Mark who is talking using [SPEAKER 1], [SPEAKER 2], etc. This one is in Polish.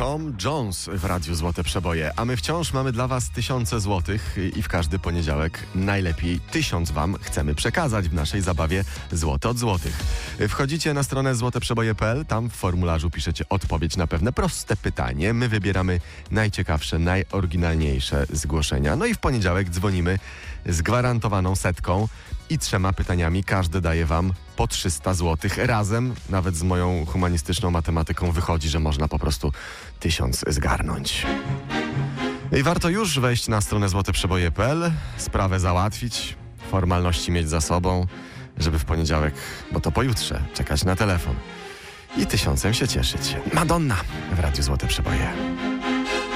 [SPEAKER 1] Tom Jones w Radiu Złote Przeboje, a my wciąż mamy dla Was 1000 złotych i w każdy poniedziałek najlepiej 1000 Wam chcemy przekazać w naszej zabawie Złote od Złotych. Wchodzicie na stronę złoteprzeboje.pl, tam w formularzu piszecie odpowiedź na pewne proste pytanie. My wybieramy najciekawsze, najoryginalniejsze zgłoszenia. No i w poniedziałek dzwonimy z gwarantowaną setką i 3 pytaniami. Każdy daje Wam po 300 złotych. Razem, nawet z moją humanistyczną matematyką, wychodzi, że można po prostu 1000 zgarnąć. I warto już wejść na stronę złoteprzeboje.pl, sprawę załatwić, formalności mieć za sobą, żeby w poniedziałek, bo to pojutrze, czekać na telefon i 1000 się cieszyć. Madonna w Radiu Złote Przeboje.